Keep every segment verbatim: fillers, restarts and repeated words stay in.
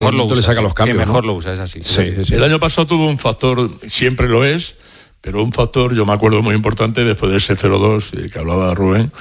mejor lo usa, le saca los cambios, que mejor ¿no? lo usa, es así. Sí, sí, sí. El año pasado tuvo un factor, siempre lo es, pero un factor, yo me acuerdo muy importante, después de ese cero dos eh, que hablaba Rubén,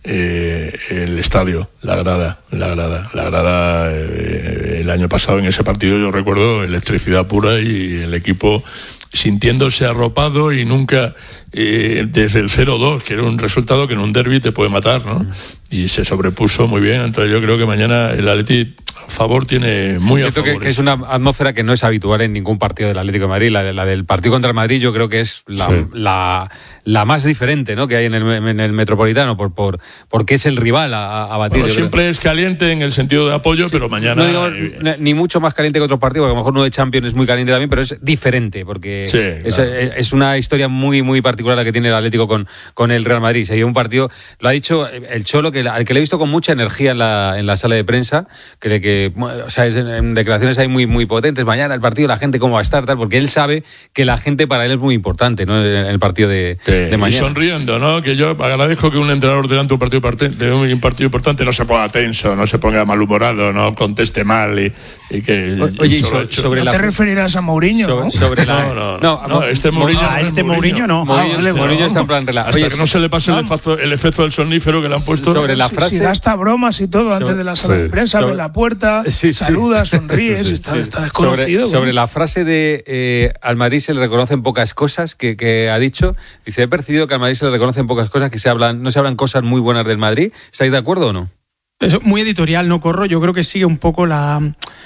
eh, el estadio, la grada, la grada, la grada, eh, el año pasado en ese partido yo recuerdo electricidad pura y el equipo sintiéndose arropado y nunca, eh, desde el cero dos, que era un resultado que en un derbi te puede matar, ¿no? Y se sobrepuso muy bien, entonces yo creo que mañana el Atleti a favor tiene muy a favor. Que, que es una atmósfera que no es habitual en ningún partido del Atlético de Madrid. La, de, la del partido contra el Madrid yo creo que es la, sí. la, la más diferente, ¿no?, que hay en el, en el Metropolitano, por, por porque es el rival a, a batir. Bueno, siempre es caliente en el sentido de apoyo, sí, pero mañana... No digo, ni mucho más caliente que otros partidos, porque a lo mejor uno de Champions es muy caliente también, pero es diferente, porque sí, es, claro. es una historia muy muy particular la que tiene el Atlético con, con el Real Madrid. Se lleva un partido, lo ha dicho el Cholo, que al que le he visto con mucha energía en la, en la sala de prensa, que, que o sea, es, en declaraciones hay muy muy potentes, mañana el partido, la gente cómo va a estar, tal, porque él sabe que la gente para él es muy importante, ¿no?, en el partido de, sí, de mañana. Y sonriendo, ¿no?, que yo agradezco que un entrenador delante de un partido, de un partido importante no se ponga tenso, no se ponga malhumorado, no conteste mal y, y que... Oye, y so, sobre no la... te referirás a Mourinho, so, ¿no? Sobre la... No, no, no, no, este Mourinho a este Mourinho no. Mourinho, ah, vale, este Mourinho está en plan relajado. Hasta Oye, que no se le pase el efecto, el efecto del somnífero que le han puesto. Sobre la frase... Si, si da hasta bromas y todo sobre, antes de la sala de prensa, sobre, abre la puerta, sí, sí. saluda, sonríe, sí, está, sí. está desconocido. Sobre, sobre la frase de eh, al Madrid se le reconocen pocas cosas que, que ha dicho, dice, he percibido que al Madrid se le reconocen pocas cosas, que se hablan, no se hablan cosas muy buenas del Madrid. ¿Estáis de acuerdo o no? Eso, muy editorial, no corro. Yo creo que sigue un poco la...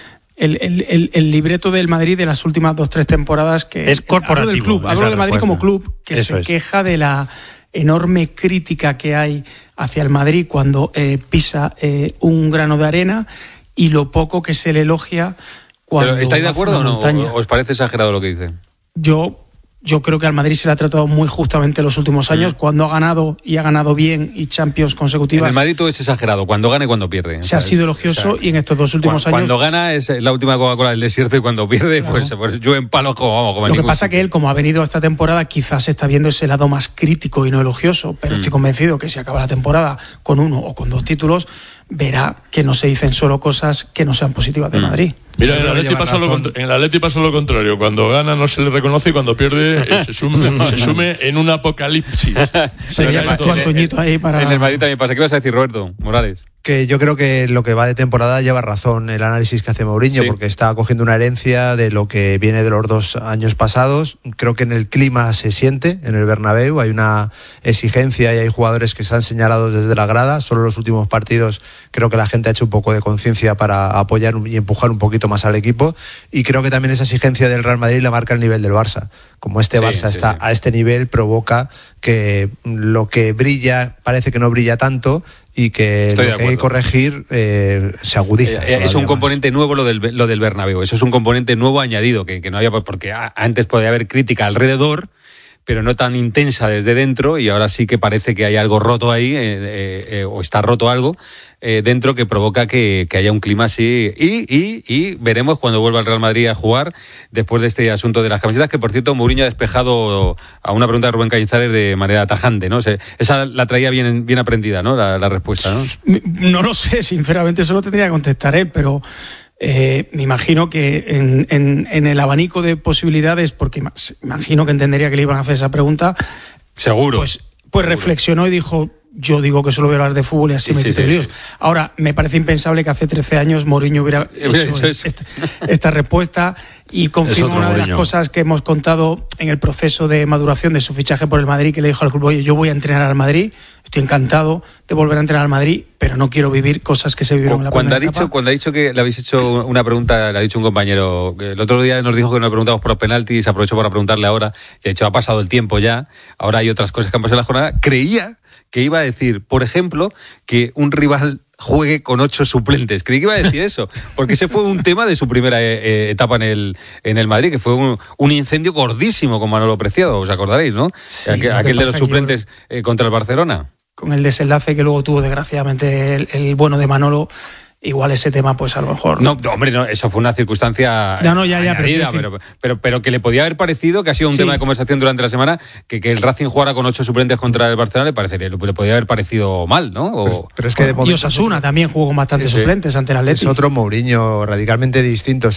El, el, el, el libreto del Madrid de las últimas dos tres temporadas, que es corporativo. Hablo del club, hablo de Madrid respuesta. Como club, que Eso se es. queja de la enorme crítica que hay hacia el Madrid cuando eh, pisa eh, un grano de arena y lo poco que se le elogia cuando... ¿Pero estáis de acuerdo o no? Montaña. ¿Os parece exagerado lo que dice? Yo... Yo creo que al Madrid se le ha tratado muy justamente en los últimos años, mm. cuando ha ganado y ha ganado bien y Champions consecutivas. En el Madrid todo es exagerado, cuando gana y cuando pierde. Se o sea, ha sido elogioso, o sea, y en estos dos últimos cuando, años... Cuando gana es la última Coca-Cola del desierto y cuando pierde, claro, pues, pues yo en palo como vamos. Como lo que pasa que él, como ha venido esta temporada, quizás está viendo ese lado más crítico y no elogioso, pero mm. estoy convencido que si acaba la temporada con uno o con dos títulos, verá que no se dicen solo cosas que no sean positivas de mm. Madrid. Mira, en el, Atleti pasa lo, en el Atleti pasa lo contrario. Cuando gana no se le reconoce y cuando pierde eh, se, sume, se sume en un apocalipsis. Se tu Antoñito ahí para... En el Madrid también pasa. ¿Qué vas a decir, Roberto Morales? Que yo creo que lo que va de temporada lleva razón el análisis que hace Mourinho, sí, porque está cogiendo una herencia de lo que viene de los dos años pasados. Creo que en el clima se siente, en el Bernabéu hay una exigencia y hay jugadores que están señalados desde la grada. Solo en los últimos partidos creo que la gente ha hecho un poco de conciencia para apoyar y empujar un poquito más al equipo, y creo que también esa exigencia del Real Madrid la marca el nivel del Barça. Como este sí, Barça sí, está sí. a este nivel, provoca que lo que brilla parece que no brilla tanto y que Estoy lo que hay que corregir eh, se agudiza. Eh, es un más. componente nuevo lo del, lo del Bernabéu, eso es un componente nuevo añadido, que, que no había, porque antes podía haber crítica alrededor, pero no tan intensa desde dentro, y ahora sí que parece que hay algo roto ahí, eh, eh, eh, o está roto algo eh, dentro que provoca que, que haya un clima así. Y, y, y veremos cuando vuelva el Real Madrid a jugar, después de este asunto de las camisetas, que por cierto Mourinho ha despejado a una pregunta de Rubén Cañizares de manera tajante, ¿no? O sea, esa la traía bien, bien aprendida, ¿no? La, la respuesta, ¿no? No lo sé, sinceramente eso lo tendría que contestar él, pero... Eh, me imagino que en, en, en el abanico de posibilidades, porque imagino que entendería que le iban a hacer esa pregunta, seguro, pues, pues seguro. reflexionó y dijo, yo digo que solo voy a hablar de fútbol y así sí, me quito sí, líos. sí. Ahora, me parece impensable que hace trece años Mourinho hubiera hecho esta, esta respuesta, y confirma una de las cosas que hemos contado en el proceso de maduración de su fichaje por el Madrid, que le dijo al club, oye, yo voy a entrenar al Madrid, estoy encantado de volver a entrenar al Madrid, pero no quiero vivir cosas que se vivieron en la cuando primera ha dicho etapa. Cuando ha dicho que le habéis hecho una pregunta, le ha dicho un compañero, que el otro día nos dijo que nos preguntamos por los penaltis, aprovechó para preguntarle ahora, y ha dicho, ha pasado el tiempo ya, ahora hay otras cosas que han pasado en la jornada. Creía que iba a decir, por ejemplo, que un rival juegue con ocho suplentes. Creí que iba a decir eso, porque ese fue un tema de su primera eh, etapa en el en el Madrid, que fue un, un incendio gordísimo con Manolo Preciado, ¿os acordaréis, no? Sí, aquel aquel de los suplentes eh, contra el Barcelona. Con el desenlace que luego tuvo, desgraciadamente, el, el bueno de Manolo, igual ese tema, pues a lo mejor. No, no hombre, no, eso fue una circunstancia. No, no, ya, ya, añadida, pero, pero, pero, pero que le podía haber parecido, que ha sido un sí. tema de conversación durante la semana, que, que el Racing jugara con ocho suplentes contra el Barcelona, le parecería, le podía haber parecido mal, ¿no? O, pero, pero es que de y Osasuna también jugó con bastantes sí, suplentes ante el Atlético. Es otro Mourinho radicalmente distinto.